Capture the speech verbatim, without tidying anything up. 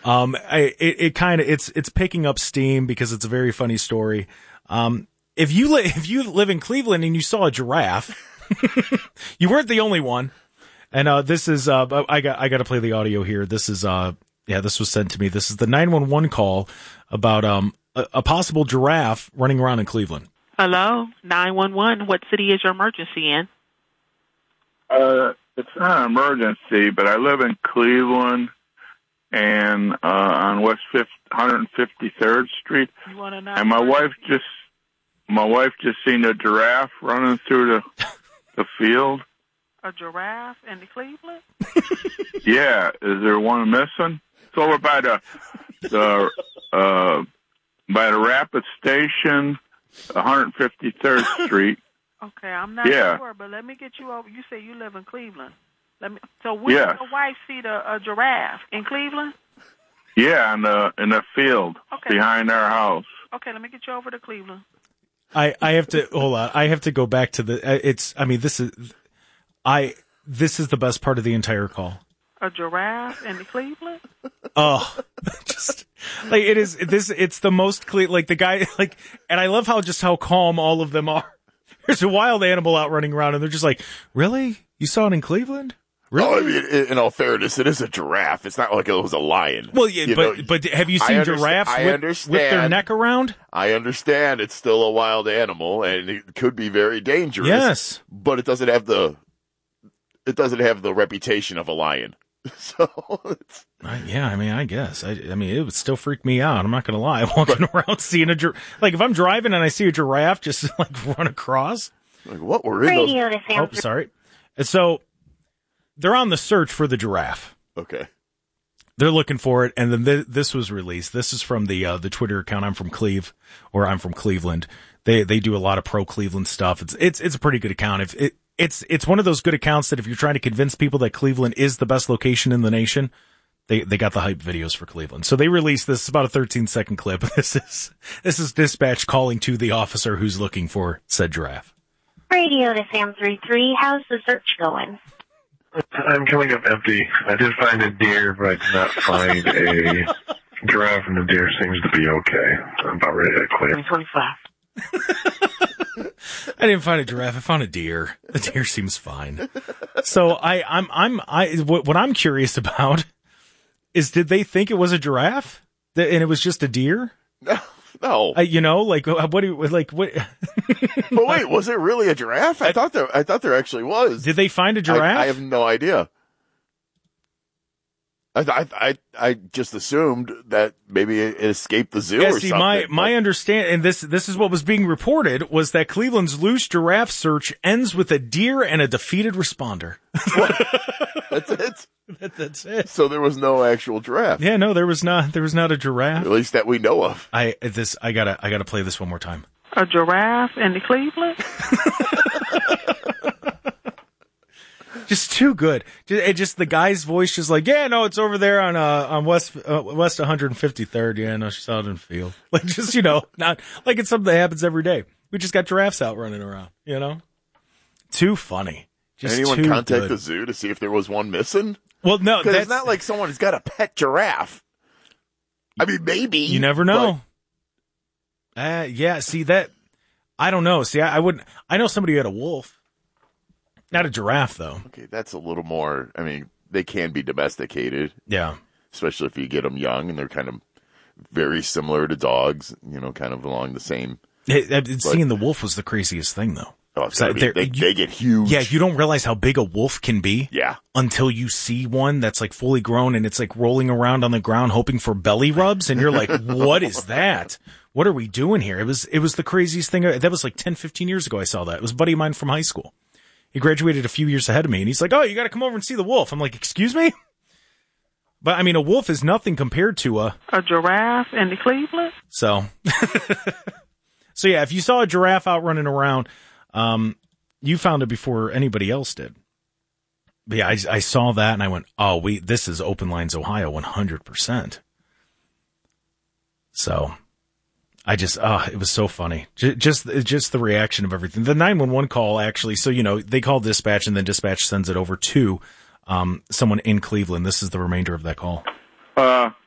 Um, I, it, it kind of, it's, it's picking up steam because it's a very funny story. Um, if you li- if you live in Cleveland and you saw a giraffe, you weren't the only one. And, uh, this is, uh, I got, I got to play the audio here. This is, uh, yeah, this was sent to me. This is the nine one one call about, um, a, a possible giraffe running around in Cleveland. Hello, nine one one. What city is your emergency in? Uh, it's not an emergency, but I live in Cleveland and uh, on West one hundred fifty-third Street. You want to know? And my wife just, my wife just seen a giraffe running through the the field. A giraffe in Cleveland? Yeah, is there one missing? It's over by the the uh, by the Rapid Station, one hundred fifty-third Street. Okay, I'm not yeah. sure, but let me get you over. You say you live in Cleveland. Let me. So where yeah. did your wife see the a giraffe in Cleveland? Yeah, in the in the field okay. behind our house. Okay, let me get you over to Cleveland. I, I have to hold on. I have to go back to the. It's. I mean, this is. I. This is the best part of the entire call. A giraffe in Cleveland? Oh, just like it is. This. It's the most clear. Like the guy. Like, and I love how just how calm all of them are. There's a wild animal out running around, and they're just like, "Really? You saw it in Cleveland? Really?" Oh, I mean, in all fairness, it is a giraffe. It's not like it was a lion. Well, yeah, you but know, but have you seen giraffes with, with their neck around? I understand it's still a wild animal, and it could be very dangerous. Yes, but it doesn't have the it doesn't have the reputation of a lion. So, it's, I, yeah, I mean, I guess. I, I mean, it would still freak me out. I'm not gonna lie. Walking but, around seeing a giraffe, like if I'm driving and I see a giraffe just like run across, like what were in those? Oh, sorry. And so they're on the search for the giraffe. Okay. They're looking for it, and then th- this was released. This is from the uh, the Twitter account. I'm from Cleve, or I'm from Cleveland. They they do a lot of pro Cleveland stuff. It's it's it's a pretty good account. If it it's it's one of those good accounts that if you're trying to convince people that Cleveland is the best location in the nation, they they got the hype videos for Cleveland. So they released this. It's about a thirteen second clip. This is this is dispatch calling to the officer who's looking for said giraffe. Radio to Sam three three. How's the search going? I'm coming up empty. I did find a deer, but I did not find a giraffe, and the deer seems to be okay. I'm about ready to clear. I didn't find a giraffe. I found a deer. The deer seems fine. So I, I'm, I'm, I. What, what I'm curious about is, did they think it was a giraffe, and it was just a deer? No. No, uh, you know, like what do you like? What? But wait, was it really a giraffe? I thought there, I thought there actually was. Did they find a giraffe? I, I have no idea. I, I, I, I just assumed that maybe it escaped the zoo yeah, or see, something. my but... my understand, and this this is what was being reported, was that Cleveland's loose giraffe search ends with a deer and a defeated responder. That's it. That, that's it. So there was no actual giraffe. Yeah, no, there was not. There was not a giraffe. At least that we know of. I this I gotta I gotta play this one more time. A giraffe in Cleveland? Just too good. Just, it just the guy's voice, just like, yeah, no, it's over there on uh on West uh, West one hundred fifty-third. Yeah, no, she saw it in the field. Like, just, you know, not like it's something that happens every day. We just got giraffes out running around. You know, too funny. Just anyone too contact good. the zoo to see if there was one missing? Well, no, because that's it's not like someone's got a pet giraffe. I mean, maybe you never know. But... Uh, yeah. See that? I don't know. See, I, I wouldn't. I know somebody who had a wolf, not a giraffe, though. Okay, that's a little more. I mean, they can be domesticated. Yeah, especially if you get them young and they're kind of very similar to dogs. You know, kind of along the same. It, it, seeing the wolf was the craziest thing, though. Oh, so they, they, you, they get huge. Yeah, you don't realize how big a wolf can be. Yeah. Until you see one that's like fully grown and it's like rolling around on the ground hoping for belly rubs, and you're like, what is that? What are we doing here? It was it was the craziest thing. That was like ten, fifteen years ago I saw that. It was a buddy of mine from high school. He graduated a few years ahead of me, and he's like, oh, you got to come over and see the wolf. I'm like, excuse me? But, I mean, a wolf is nothing compared to a... A giraffe in Cleveland? So, so yeah, if you saw a giraffe out running around... Um, you found it before anybody else did. But yeah, I, I saw that and I went, oh, we, this is Open Lines Ohio one hundred percent. So I just, oh, it was so funny. Just, just, just the reaction of everything. The nine one one call actually. So, you know, they call dispatch and then dispatch sends it over to, um, someone in Cleveland. This is the remainder of that call. Uh,